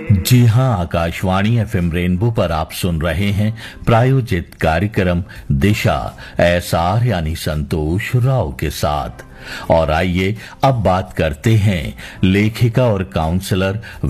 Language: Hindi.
जी हां, आकाशवाणी एफएम रेनबो पर आप सुन रहे हैं प्रायोजित कार्यक्रम दिशा एसआर यानी संतोष राव के साथ। और आइए अब बात करते हैं लेखिका और काउंसलर